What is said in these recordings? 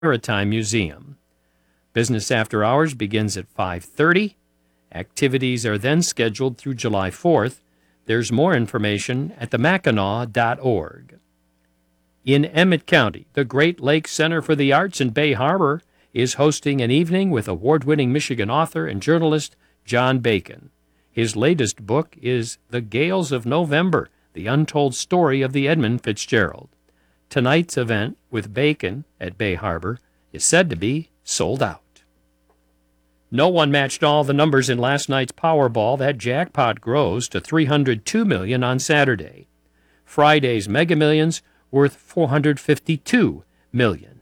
Maritime Museum. Business after hours begins at 5:30. Activities are then scheduled through July 4th. There's more information at themackinac.org. In Emmett County, the Great Lakes Center for the Arts in Bay Harbor is hosting an evening with award-winning Michigan author and journalist John Bacon. His latest book is The Gales of November, the untold story of the Edmund Fitzgerald. Tonight's event with Bacon at Bay Harbor is said to be sold out. No one matched all the numbers in last night's Powerball. That jackpot grows to $302 million on Saturday. Friday's Mega Millions worth $452 million.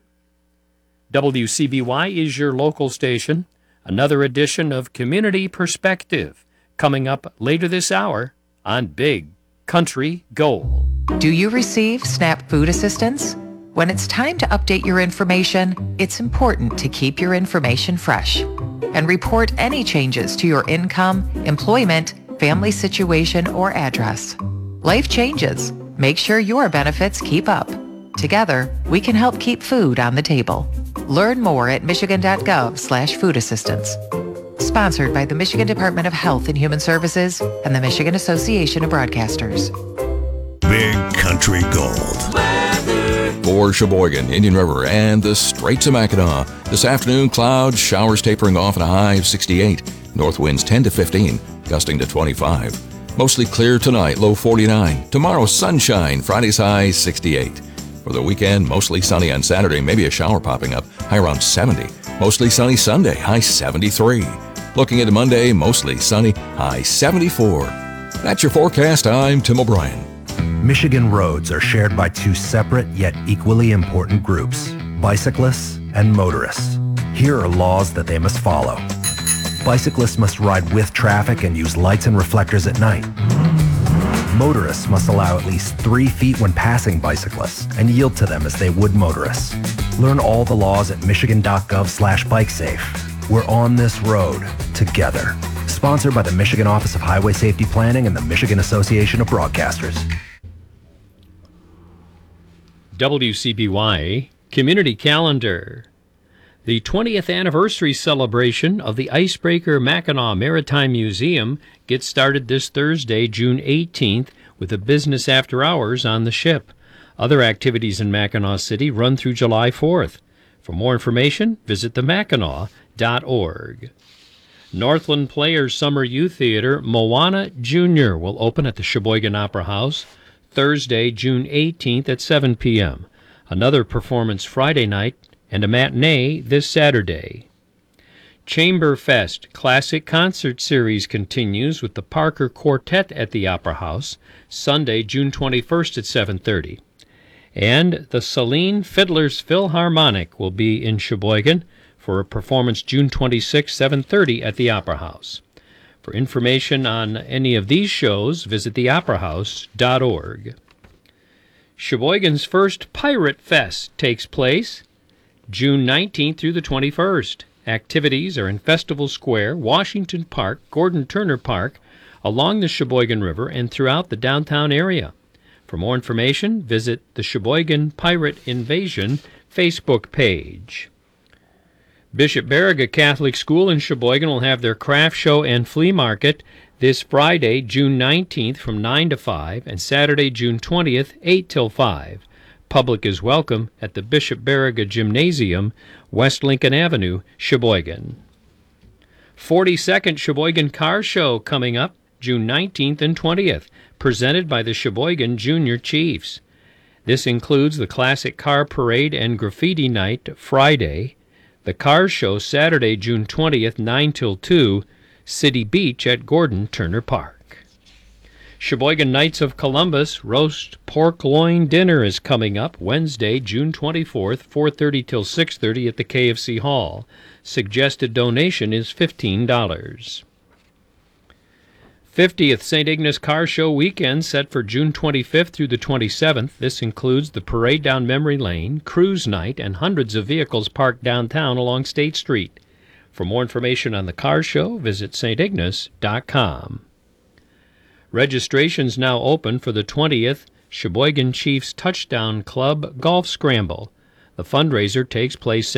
WCBY is your local station. Another edition of Community Perspective coming up later this hour on Big Country Gold. Do you receive SNAP food assistance? When it's time to update your information, it's important to keep your information fresh and report any changes to your income, employment, family situation, or address. Life changes. Make sure your benefits keep up. Together, we can help keep food on the table. Learn more at michigan.gov/food assistance. Sponsored by the Michigan Department of Health and Human Services and the Michigan Association of Broadcasters. Big Country Gold. For Sheboygan, Indian River, and the Straits of Mackinac. This afternoon, clouds, showers tapering off at a high of 68. North winds 10 to 15, gusting to 25. Mostly clear tonight, low 49. Tomorrow, sunshine, Friday's high 68. For the weekend, mostly sunny on Saturday, maybe a shower popping up, high around 70. Mostly sunny Sunday, high 73. Looking into Monday, mostly sunny, high 74. That's your forecast. I'm Tim O'Brien. Michigan roads are shared by two separate yet equally important groups, bicyclists and motorists. Here are laws that they must follow. Bicyclists must ride with traffic and use lights and reflectors at night. Motorists must allow at least 3 feet when passing bicyclists and yield to them as they would motorists. Learn all the laws at michigan.gov/bikesafe. We're on this road together. Sponsored by the Michigan Office of Highway Safety Planning and the Michigan Association of Broadcasters. WCBY Community Calendar. The 20th anniversary celebration of the Icebreaker Mackinac Maritime Museum gets started this Thursday, June 18th, with a business after hours on the ship. Other activities in Mackinac City run through July 4th. For more information, visit themackinac.org. Northland Players Summer Youth Theater Moana Jr. will open at the Sheboygan Opera House Thursday, June 18th at 7 p.m. Another performance Friday night and a matinee this Saturday. Chamber Fest Classic Concert Series continues with the Parker Quartet at the Opera House Sunday, June 21st at 7:30. And the Saline Fiddlers Philharmonic will be in Sheboygan for a performance June 26, 7:30 at the Opera House. For information on any of these shows, visit theoperahouse.org. Sheboygan's first Pirate Fest takes place June 19th through the 21st. Activities are in Festival Square, Washington Park, Gordon Turner Park, along the Sheboygan River, and throughout the downtown area. For more information, visit the Sheboygan Pirate Invasion Facebook page. Bishop Baraga Catholic School in Sheboygan will have their craft show and flea market this Friday, June 19th from 9 to 5, and Saturday, June 20th, 8 till 5. Public is welcome at the Bishop Baraga Gymnasium, West Lincoln Avenue, Sheboygan. 42nd Sheboygan Car Show coming up June 19th and 20th, presented by the Sheboygan Junior Chiefs. This includes the Classic Car Parade and Graffiti Night Friday, the Car Show Saturday, June 20th, 9 till 2, City Beach at Gordon Turner Park. Sheboygan Knights of Columbus Roast Pork Loin Dinner is coming up Wednesday, June 24th, 4:30 till 6:30 at the KFC Hall. Suggested donation is $15. 50th St. Ignace Car Show weekend set for June 25th through the 27th. This includes the parade down Memory Lane, cruise night, and hundreds of vehicles parked downtown along State Street. For more information on the car show, visit stignace.com. Registration's now open for the 20th Sheboygan Chiefs Touchdown Club Golf Scramble. The fundraiser takes place